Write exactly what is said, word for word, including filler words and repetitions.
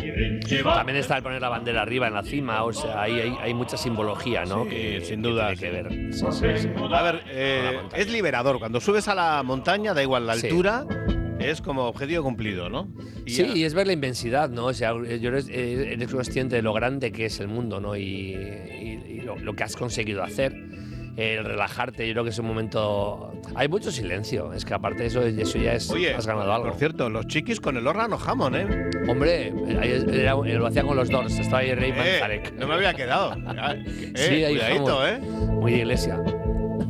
También está el poner la bandera arriba en la cima, o sea, ahí hay, hay mucha simbología, ¿no? Sí, que sin duda, que tiene sí. que ver. Sí, sí, sí. A ver, eh, es liberador. Cuando subes a la montaña, da igual la Sí. altura, es como objetivo cumplido, ¿no? Y Sí, ya- y es ver la inmensidad, ¿no? O sea, yo eres, eh, eres consciente de lo grande que es el mundo, ¿no? Y, y- y lo, lo que has conseguido hacer. El relajarte, yo creo que es un momento. Hay mucho silencio, es que aparte de eso, eso ya es. Oye, has ganado algo. por cierto, los chiquis con el órgano jamón, ¿eh? Hombre, ahí era- lo hacía con los Doors, estaba ahí Ray Eh, Manzarek. no me había quedado. Eh, Sí, ahí cuidadito, jamón. ¿eh? Muy de iglesia.